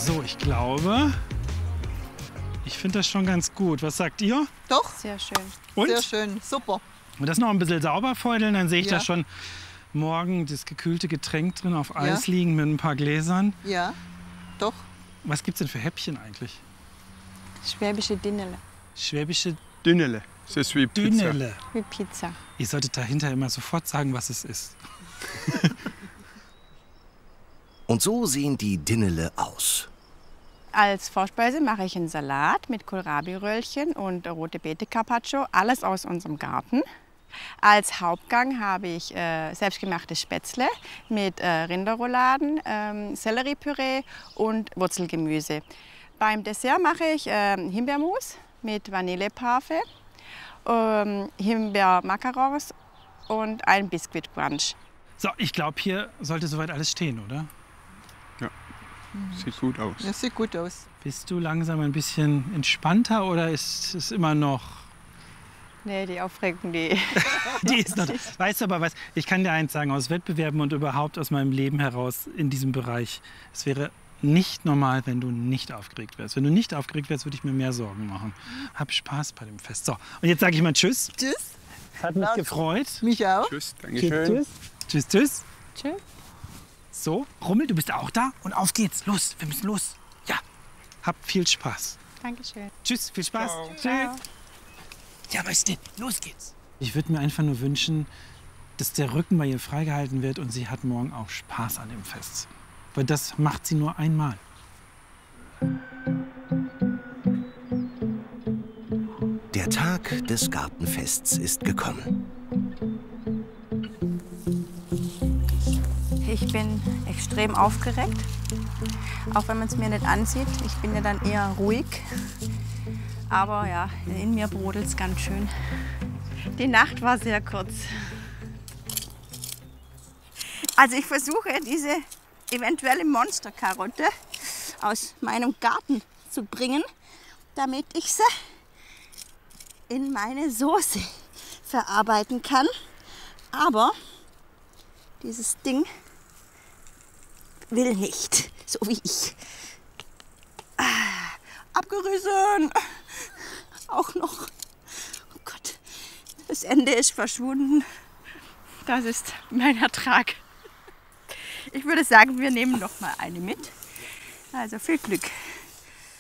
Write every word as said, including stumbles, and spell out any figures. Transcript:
So, ich glaube, ich finde das schon ganz gut. Was sagt ihr? Doch, Sehr schön. Und? sehr schön, super. Und das noch ein bisschen sauber feudeln, dann sehe ich Ja. da schon morgen das gekühlte Getränk drin auf Eis Ja. liegen mit ein paar Gläsern. Ja, doch. Was gibt es denn für Häppchen eigentlich? Schwäbische Dinnele. Schwäbische Dünnele. Das ist wie Pizza. Dünnele. Wie Pizza. Ihr solltet dahinter immer sofort sagen, was es ist. Und so sehen die Dinnele aus. Als Vorspeise mache ich einen Salat mit Kohlrabi-Röllchen und rote Beete Carpaccio, alles aus unserem Garten. Als Hauptgang habe ich äh, selbstgemachtes Spätzle mit äh, Rinderrouladen, ähm, Selleriepüree und Wurzelgemüse. Beim Dessert mache ich äh, Himbeermus mit Vanilleparfait, ähm, Himbeer-Macarons und ein Biskuit-Crunch. So, ich glaube, hier sollte soweit alles stehen, oder? Sieht gut aus. Das sieht gut aus. Bist du langsam ein bisschen entspannter oder ist es immer noch... Nee, die Aufregung, die... Die ist noch, weißt du aber was, ich kann dir eins sagen, aus Wettbewerben und überhaupt aus meinem Leben heraus in diesem Bereich, es wäre nicht normal, wenn du nicht aufgeregt wärst. Wenn du nicht aufgeregt wärst, würde ich mir mehr Sorgen machen. Hab Spaß bei dem Fest. So, und jetzt sage ich mal Tschüss. Tschüss. Hat mich gefreut. Mich auch. Tschüss, Tschüss, Dankeschön. tschüss. Tschüss, tschüss. Tschüss. So, Rummel, du bist auch da und auf geht's. Los, wir müssen los. Ja, habt viel Spaß. Dankeschön. Tschüss, viel Spaß. Ciao. Ja, weißt du, los geht's. Ich würde mir einfach nur wünschen, dass der Rücken bei ihr freigehalten wird und sie hat morgen auch Spaß an dem Fest. Weil das macht sie nur einmal. Der Tag des Gartenfests ist gekommen. Ich bin extrem aufgeregt, auch wenn man es mir nicht ansieht. Ich bin ja dann eher ruhig. Aber ja, in mir brodelt es ganz schön. Die Nacht war sehr kurz. Also ich versuche, diese eventuelle Monsterkarotte aus meinem Garten zu bringen, damit ich sie in meine Soße verarbeiten kann. Aber dieses Ding will nicht, so wie ich. Ah, abgerissen. Auch noch. Oh Gott, das Ende ist verschwunden. Das ist mein Ertrag. Ich würde sagen, wir nehmen noch mal eine mit. Also viel Glück.